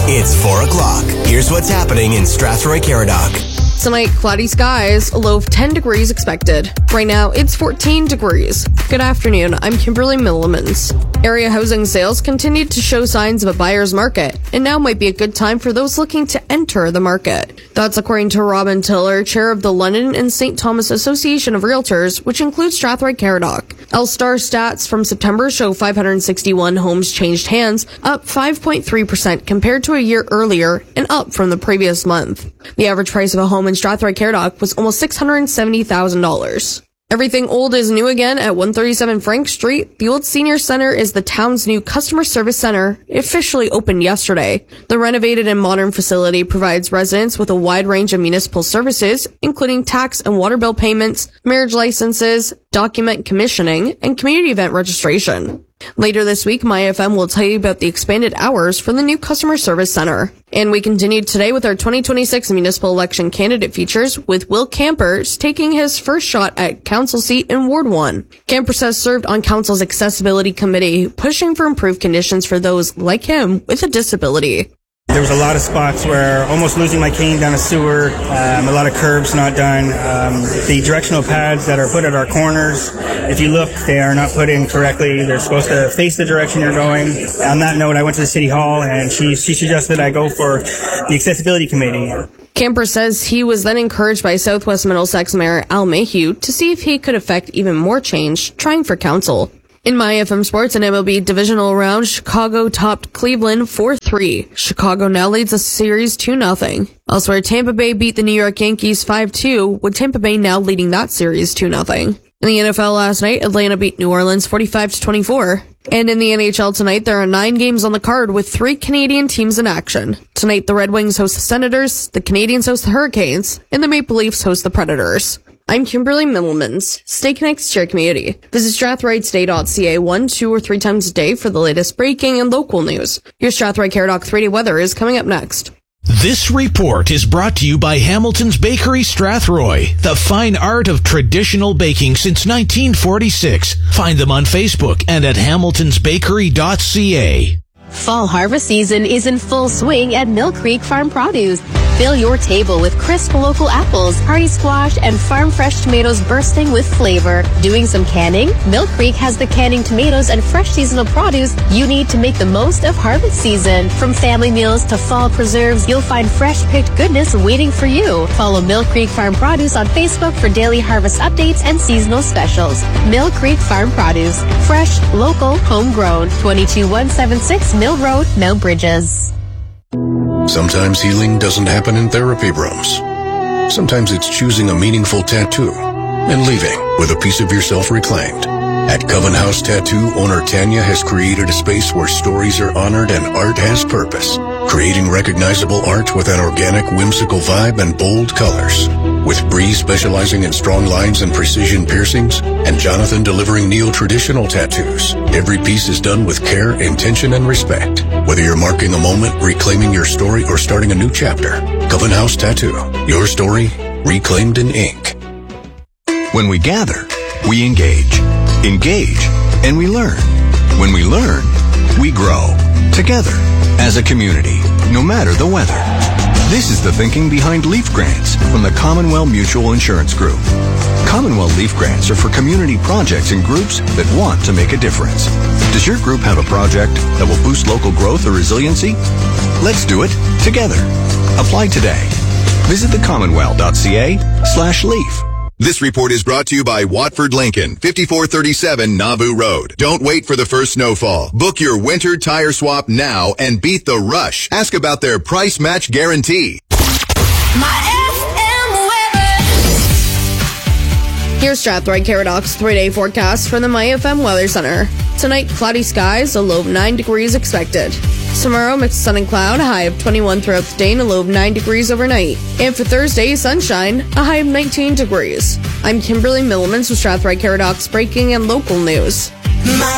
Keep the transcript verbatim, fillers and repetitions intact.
It's four o'clock. Here's what's happening in Strathroy-Caradoc. Tonight, cloudy skies, a low of ten degrees expected. Right now, it's fourteen degrees. Good afternoon, I'm Kimberly Millimans. Area housing sales continued to show signs of a buyer's market, and now might be a good time for those looking to enter the market. That's according to Robin Tiller, chair of the London and Saint Thomas Association of Realtors, which includes Strathroy-Caradoc. L-Star stats from September show five hundred sixty-one homes changed hands, up five point three percent compared to a year earlier, and up from the previous month. The average price of a home in Strathroy-Caradoc was almost six hundred seventy thousand dollars. Everything old is new again at one thirty-seven Frank Street. The old senior center is the town's new customer service center. It officially opened yesterday. The renovated and modern facility provides residents with a wide range of municipal services, including tax and water bill payments, marriage licenses, document commissioning, and community event registration. Later this week, My F M will tell you about the expanded hours for the new customer service center. And we continued today with our twenty twenty-six municipal election candidate features, with Will Campers taking his first shot at council seat in Ward one. Campers has served on council's accessibility committee, pushing for improved conditions for those like him with a disability. There was a lot of spots where almost losing my cane down a sewer, um, a lot of curbs not done. Um, the directional pads that are put at our corners, if you look, they are not put in correctly. They're supposed to face the direction you're going. On that note, I went to the city hall and she, she suggested I go for the accessibility committee. Camper says he was then encouraged by Southwest Middlesex Mayor Al Mayhew to see if he could effect even more change, trying for council. In My F M Sports, an M L B divisional round, Chicago topped Cleveland four three. Chicago now leads the series two nothing. Elsewhere, Tampa Bay beat the New York Yankees five two, with Tampa Bay now leading that series two nothing. In the N F L last night, Atlanta beat New Orleans forty-five to twenty-four. And in the N H L tonight, there are nine games on the card with three Canadian teams in action. Tonight, the Red Wings host the Senators, the Canadians host the Hurricanes, and the Maple Leafs host the Predators. I'm Kimberly Millimans. Stay connected to your community. Visit strathroy today dot c a one, two, or three times a day for the latest breaking and local news. Your Strathroy-Caradoc three-day weather is coming up next. This report is brought to you by Hamilton's Bakery Strathroy, the fine art of traditional baking since nineteen forty-six. Find them on Facebook and at hamiltons bakery dot c a. Fall harvest season is in full swing at Mill Creek Farm Produce. Fill your table with crisp local apples, hardy squash, and farm fresh tomatoes bursting with flavor. Doing some canning? Mill Creek has the canning tomatoes and fresh seasonal produce you need to make the most of harvest season. From family meals to fall preserves, you'll find fresh picked goodness waiting for you. Follow Mill Creek Farm Produce on Facebook for daily harvest updates and seasonal specials. Mill Creek Farm Produce. Fresh, local, homegrown. twenty-two one seventy-six Mill Road, Mount Bridges. Sometimes healing doesn't happen in therapy rooms. Sometimes it's choosing a meaningful tattoo and leaving with a piece of yourself reclaimed. At Coven House Tattoo, owner Tanya has created a space where stories are honored and art has purpose, creating recognizable art with an organic, whimsical vibe and bold colors. With Bree specializing in strong lines and precision piercings, and Jonathan delivering neo-traditional tattoos, every piece is done with care, intention, and respect. Whether you're marking a moment, reclaiming your story, or starting a new chapter, Coven House Tattoo, your story reclaimed in ink. When we gather, we engage. Engage, and we learn. When we learn, we grow. Together, as a community, no matter the weather. This is the thinking behind Leaf Grants from the Commonwealth Mutual Insurance Group. Commonwealth Leaf Grants are for community projects and groups that want to make a difference. Does your group have a project that will boost local growth or resiliency? Let's do it together. Apply today. Visit the commonwealth dot c a slash leaf. This report is brought to you by Watford Lincoln, fifty-four thirty-seven Nauvoo Road. Don't wait for the first snowfall. Book your winter tire swap now and beat the rush. Ask about their price match guarantee. My F M weather. Here's Strathroy-Caradoc's three-day forecast from the My F M Weather Center. Tonight, cloudy skies, a low of nine degrees expected. Tomorrow, mixed sun and cloud, a high of twenty-one throughout the day and a low of nine degrees overnight. And for Thursday, sunshine, a high of nineteen degrees. I'm Kimberly Millimans with Strathroy-Caradoc's breaking and local news.